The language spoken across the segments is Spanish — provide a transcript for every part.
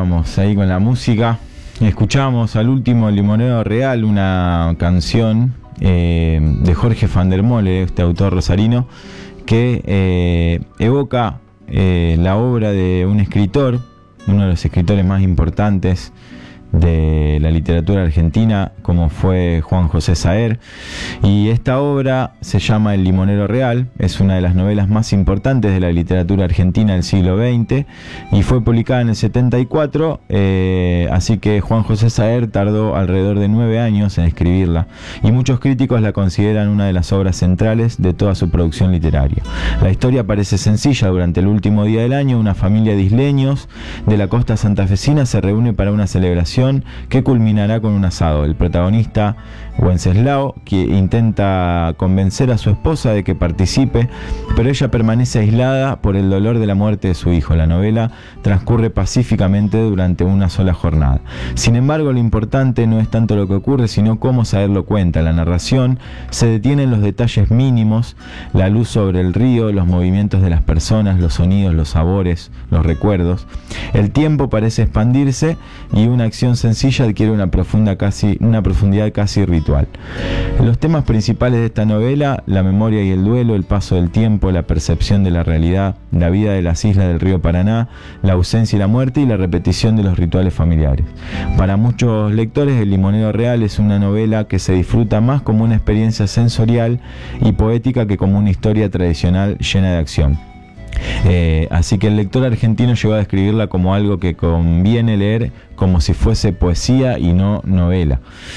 continuamos ahí con la música. Escuchamos al último El Limonero Real, una canción de Jorge van der Mole, este autor rosarino, que evoca la obra de un escritor, uno de los escritores más importantes de la literatura argentina, como fue Juan José Saer, y esta obra se llama El Limonero Real. Es una de las novelas más importantes de la literatura argentina del siglo XX y fue publicada en el 74, así que Juan José Saer tardó alrededor de 9 años en escribirla, y muchos críticos la consideran una de las obras centrales de toda su producción literaria. La historia parece sencilla. Durante el último día del año, una familia de isleños de la costa santafesina se reúne para una celebración que culminará con un asado. El protagonista, Wenceslao, que intenta convencer a su esposa de que participe, pero ella permanece aislada por el dolor de la muerte de su hijo. La novela transcurre pacíficamente durante una sola jornada. Sin embargo, lo importante no es tanto lo que ocurre, sino cómo Saer lo cuenta. La narración se detiene en los detalles mínimos: la luz sobre el río, los movimientos de las personas, los sonidos, los sabores, los recuerdos. El tiempo parece expandirse y una acción sencilla adquiere una profundidad casi ritual. Los temas principales de esta novela: la memoria y el duelo, el paso del tiempo, la percepción de la realidad, la vida de las islas del río Paraná, la ausencia y la muerte, y la repetición de los rituales familiares. Para muchos lectores, El Limonero Real es una novela que se disfruta más como una experiencia sensorial y poética que como una historia tradicional llena de acción. Así que el lector argentino llegó a describirla como algo que conviene leer como si fuese poesía y no novela.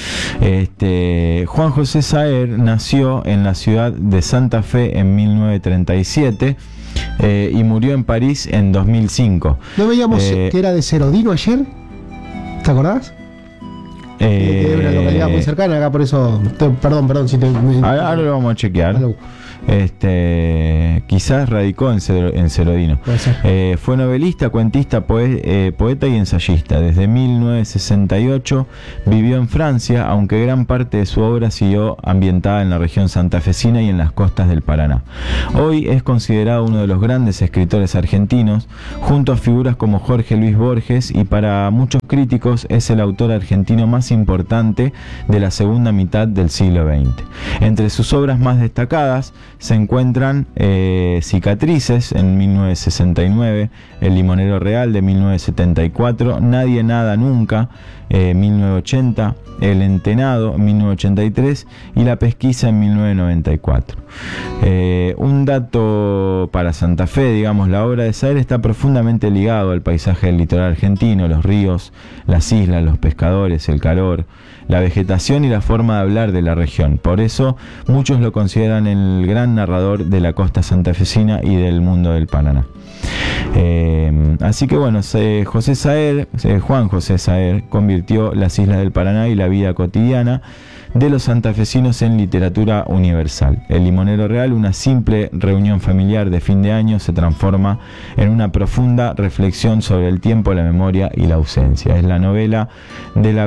Juan José Saer nació en la ciudad de Santa Fe en 1937 y murió en París en 2005. ¿No veíamos que era de Serodino ayer? ¿Te acordás? Es una localidad muy cercana acá, por eso... Perdón, si te... Ahora lo vamos a chequear. Quizás radicó en Serodino. Fue novelista, cuentista, poeta y ensayista. Desde 1968 vivió en Francia, aunque gran parte de su obra siguió ambientada en la región santafesina y en las costas del Paraná. Hoy es considerado uno de los grandes escritores argentinos, junto a figuras como Jorge Luis Borges, y para muchos críticos es el autor argentino más importante de la segunda mitad del siglo XX. Entre sus obras más destacadas se encuentran Cicatrices en 1969, El Limonero Real de 1974, Nadie Nada Nunca 1980, El Entenado en 1983 y La Pesquisa en 1994. Un dato para Santa Fe, digamos, la obra de Saer está profundamente ligado al paisaje del litoral argentino: los ríos, las islas, los pescadores, el calor, la vegetación y la forma de hablar de la región. Por eso muchos lo consideran el gran narrador de la costa santafesina y del mundo del Paraná. Así que bueno, Juan José Saer convirtió las islas del Paraná y la vida cotidiana de los santafesinos en literatura universal. El Limonero Real, una simple reunión familiar de fin de año, se transforma en una profunda reflexión sobre el tiempo, la memoria y la ausencia. Es la novela en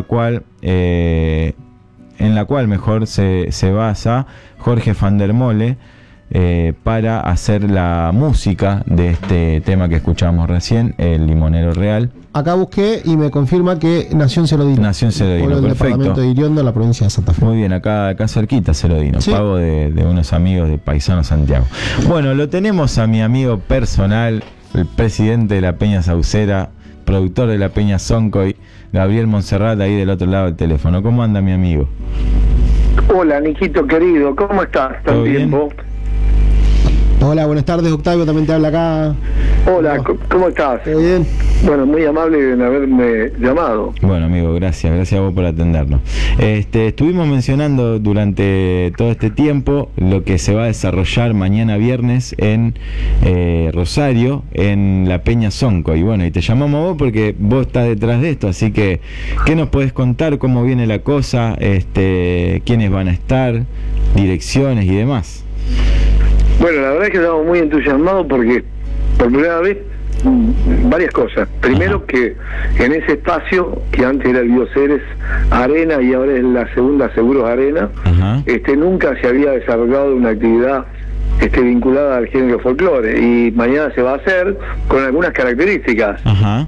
la cual mejor se basa Jorge van der Mole para hacer la música de este tema que escuchábamos recién, El Limonero Real. Acá busqué y me confirma que nació en Serodino. Nació en Serodino, perfecto. El departamento de Iriondo, en la provincia de Santa Fe. Muy bien, acá cerquita Serodino, ¿sí? Pago de unos amigos de Paisano Santiago. Bueno, lo tenemos a mi amigo personal, el presidente de la Peña Saucera, productor de la Peña Soncoy, Gabriel Monserrat, ahí del otro lado del teléfono. ¿Cómo anda, mi amigo? Hola, Niquito querido, ¿cómo estás? ¿Tanto tiempo? Hola, buenas tardes, Octavio, también te habla acá. Hola, ¿cómo estás? ¿Todo bien? Bueno, muy amable en haberme llamado. Bueno, amigo, gracias a vos por atendernos. Estuvimos mencionando durante todo este tiempo lo que se va a desarrollar mañana viernes en Rosario, en la Peña Sonco. Y bueno, y te llamamos a vos porque vos estás detrás de esto, así que ¿qué nos podés contar? ¿Cómo viene la cosa? ¿Quiénes van a estar? ¿Direcciones y demás? Bueno, la verdad es que estamos muy entusiasmados porque por primera vez varias cosas. Primero, que en ese espacio que antes era el Bioceres Arena y ahora es la segunda Seguros Arena, nunca se había desarrollado una actividad vinculada al género folclore, y mañana se va a hacer con algunas características. Ajá.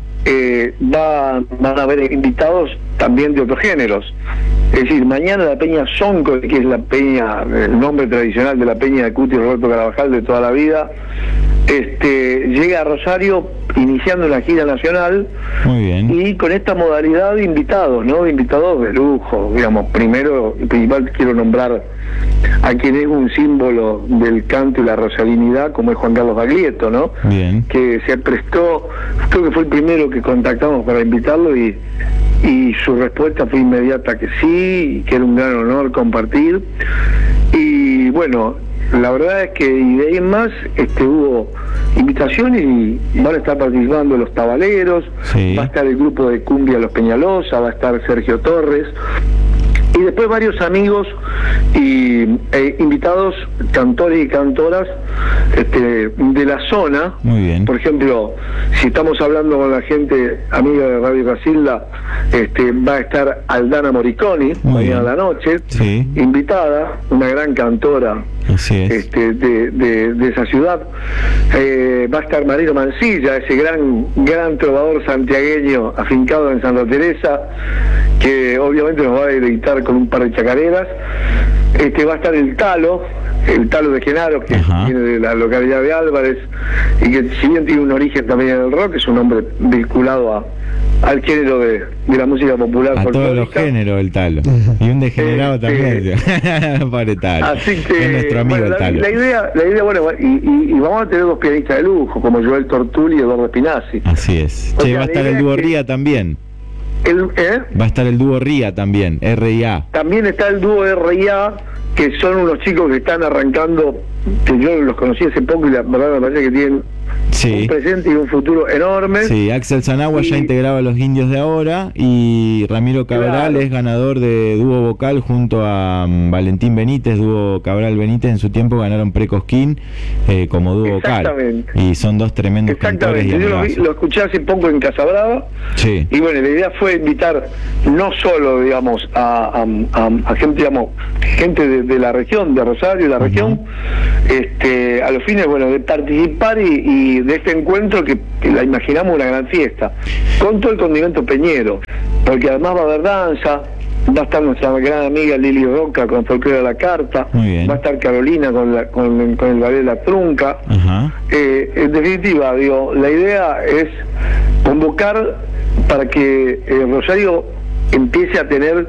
Van a haber invitados también de otros géneros. Es decir, mañana la Peña Sonco, que es la peña, el nombre tradicional de la peña de Cuti y Roberto Carabajal de toda la vida, llega a Rosario iniciando una gira nacional. Muy bien. Y con esta modalidad de invitados, ¿no? De invitados de lujo, digamos. Primero y principal quiero nombrar a quien es un símbolo del canto y la rosalinidad, como es Juan Carlos Baglietto, ¿no? Bien. Que se prestó, creo que fue el primero que contactamos para invitarlo, y su respuesta fue inmediata que sí, que era un gran honor compartir. Y bueno, la verdad es que y de ahí en más hubo invitaciones y van a estar participando los tabaleros, sí. Va a estar el grupo de cumbia Los Peñalosa, va a estar Sergio Torres, y después varios amigos y invitados, cantores y cantoras de la zona. Muy bien. Por ejemplo, si estamos hablando con la gente amiga de Radio Casilda, va a estar Aldana Moriconi mañana a la noche, sí. Invitada, una gran cantora. Así es. De esa ciudad. Va a estar Marino Mancilla, ese gran trovador santiagueño afincado en Santa Teresa, que obviamente nos va a deleitar con un par de chacareras. Va a estar el Talo de Genaro, que viene de la localidad de Álvarez, y que si bien tiene un origen también en el rock, es un hombre vinculado al género de la música popular. A todos los géneros el Talo. Y un degenerado también. Pobre Talo. Así que es nuestro amigo el Talo. La idea, bueno, y vamos a tener dos pianistas de lujo, como Joel Tortulli y Eduardo Spinazzi. Así es. Che, va a estar el dúo Ría también. Va a estar el dúo Ría también, R&A. También está el dúo R&A, que son unos chicos que están arrancando, que yo los conocí hace poco y la verdad me parece que tienen un presente y un futuro enorme. Sí, Axel Zanagua ya integraba a los Indios de Ahora, y Ramiro Cabral es ganador de dúo vocal junto a Valentín Benítez, dúo Cabral Benítez. En su tiempo ganaron Pre-Cosquín como dúo vocal. Y son dos tremendos cantores y yo lo escuché hace poco en Casabrava. Sí. Y bueno, la idea fue invitar no solo, digamos, a gente, digamos, gente de la región, de Rosario, de la región, a los fines, bueno, de participar y de este encuentro que la imaginamos una gran fiesta, con todo el condimento peñero, porque además va a haber danza, va a estar nuestra gran amiga Lili Roca con Folclore a la Carta, va a estar Carolina con el ballet La Trunca. En definitiva, digo, la idea es convocar para que Rosario empiece a tener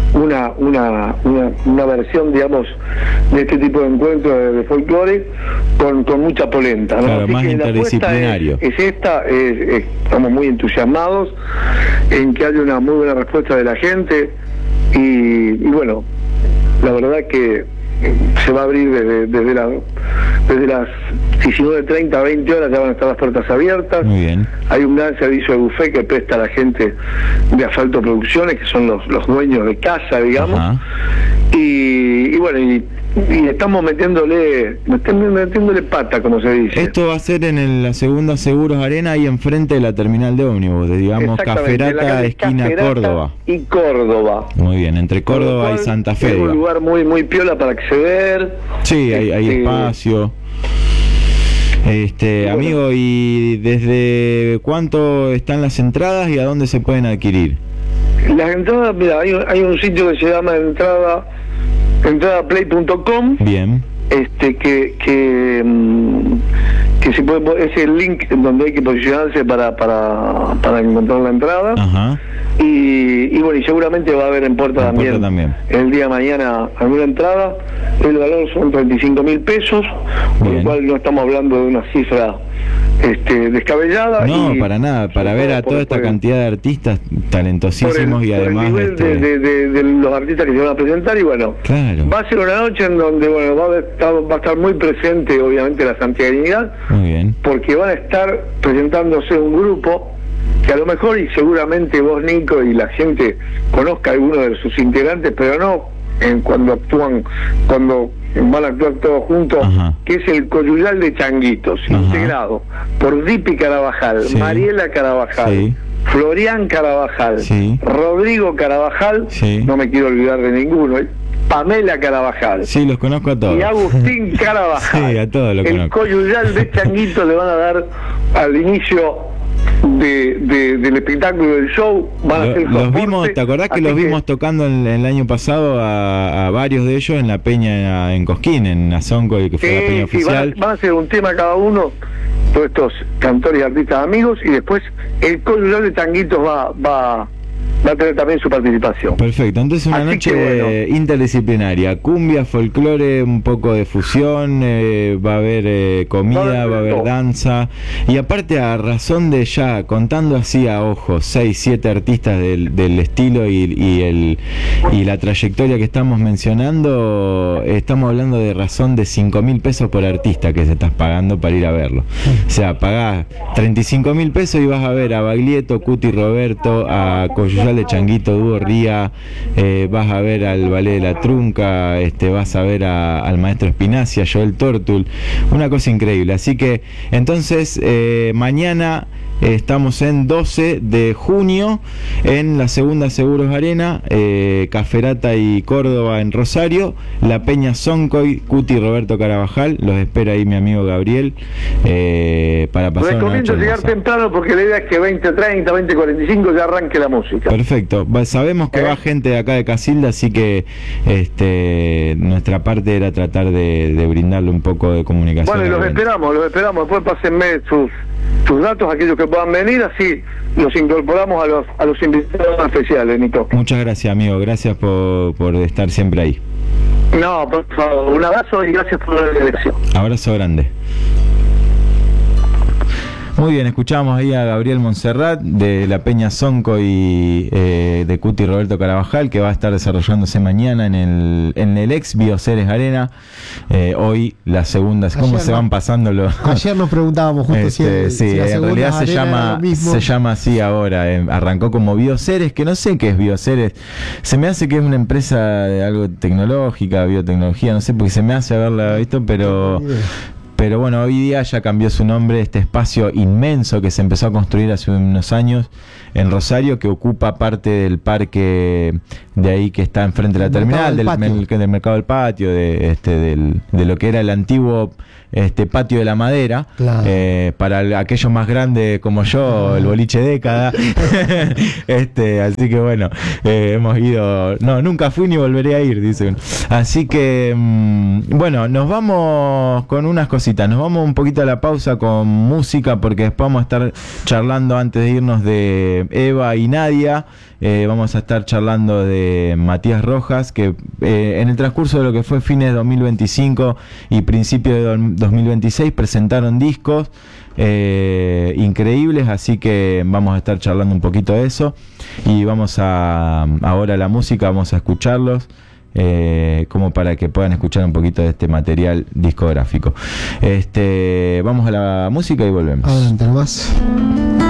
una versión, digamos, de este tipo de encuentros de folclore con mucha polenta, ¿no? Claro, así más que interdisciplinario. Estamos muy entusiasmados en que haya una muy buena respuesta de la gente y bueno, la verdad que se va a abrir desde las 19:30 a 20 horas, ya van a estar las puertas abiertas. Muy bien. Hay un gran servicio de buffet que presta a la gente de Asfalto Producciones, que son los dueños de casa, digamos. Y bueno, y estamos metiéndole pata, como se dice. Esto va a ser en la segunda Seguros Arena, ahí enfrente de la terminal de ómnibus, digamos, Caferata, esquina Caferata Córdoba. Y Córdoba. Muy bien, entre Córdoba y Santa Fe. Es un lugar muy muy piola para acceder. Sí, hay espacio. Bueno. Amigo, ¿y desde cuánto están las entradas y a dónde se pueden adquirir? Las entradas, mira, hay un sitio que se llama entradaplay.com. Bien. Que se puede, es el link donde hay que posicionarse para encontrar la entrada. Y bueno, y seguramente va a haber en Puerta también el día de mañana alguna entrada. El valor son 35.000 pesos, con lo cual no estamos hablando de una cifra descabellada. No, para nada, para ver a toda esta cantidad de artistas talentosísimos y además el nivel de los artistas que se van a presentar. Y bueno, claro, va a ser una noche en donde bueno va a estar muy presente obviamente la santiaguinidad. Muy bien. Porque van a estar presentándose un grupo que a lo mejor y seguramente vos, Nico, y la gente conozca a alguno de sus integrantes, pero no cuando van a actuar todos juntos, que es el Coyuyal de Changuitos, integrado por Dipi Carabajal, Mariela Carabajal, Florian Carabajal, Rodrigo Carabajal, no me quiero olvidar de ninguno, Pamela Carabajal. Sí, los conozco a todos. Y Agustín Carabajal. Sí, a todos los conozco. El coyuyal de Changuito le van a dar al inicio del espectáculo, del show. Van a hacer los vimos, ¿te acordás que los vimos tocando el año pasado a varios de ellos en la peña en Cosquín, en Azonco, que fue la peña oficial? Van a hacer un tema cada uno, todos estos cantores y artistas amigos, y después el coyuyal de Changuitos va a tener también su participación. Perfecto, entonces una noche interdisciplinaria, cumbia, folclore, un poco de fusión, va a haber comida, va a haber danza, y aparte, a razón de ya, contando así a ojos, 6, 7 artistas del estilo y la trayectoria que estamos mencionando, estamos hablando de razón de 5.000 pesos por artista que se estás pagando para ir a verlo. O sea, pagás 35.000 pesos y vas a ver a Baglietto, Cuti Roberto, a Coyuyal de Changuito, Dúo Ría, vas a ver al Ballet de la Trunca, vas a ver al maestro Espinacia, Joel Tortul, una cosa increíble. Así que entonces mañana estamos en 12 de junio en la segunda Seguros Arena, Caferata y Córdoba en Rosario, la Peña Soncoy, Cuti y Roberto Carabajal, los espera ahí mi amigo Gabriel para pasar una noche recomiendo llegar temprano porque la idea es que 20:30, 20:45 ya arranque la música. Perfecto, sabemos que va gente de acá de Casilda, así que nuestra parte era tratar de brindarle un poco de comunicación. Bueno, y los esperamos, después pásenme sus datos, aquellos que puedan venir, así los incorporamos a los invitados especiales, Nico. Muchas gracias, amigo, gracias por estar siempre ahí. No, por favor, un abrazo y gracias por la elección. Abrazo grande. Muy bien, escuchamos ahí a Gabriel Montserrat de la Peña Sonco y de Cuti Roberto Carabajal, que va a estar desarrollándose mañana en el ex Bioceres Arena. Hoy las segundas, ¿cómo se van pasando los? Ayer nos preguntábamos justo si en realidad se llama así ahora. Arrancó como Bioceres, que no sé qué es Bioceres. Se me hace que es una empresa de algo tecnológica, biotecnología, no sé, porque se me hace haberla visto, pero bueno, hoy día ya cambió su nombre, este espacio inmenso que se empezó a construir hace unos años en Rosario, que ocupa parte del parque de ahí que está enfrente de la terminal, del Mercado del Patio, de lo que era el antiguo patio de la madera, claro. Para aquellos más grandes como yo, el boliche década. Así que bueno, hemos ido, no, nunca fui ni volveré a ir, dicen. Así que bueno, nos vamos con unas cositas, nos vamos un poquito a la pausa con música, porque después vamos a estar charlando antes de irnos de Eva y Nadia. Vamos a estar charlando de Matías Rojas, que en el transcurso de lo que fue fines de 2025 y principio de 2026 presentaron discos increíbles, así que vamos a estar charlando un poquito de eso, y vamos ahora la música, vamos a escucharlos como para que puedan escuchar un poquito de este material discográfico. Vamos a la música y volvemos. Adelante nomás.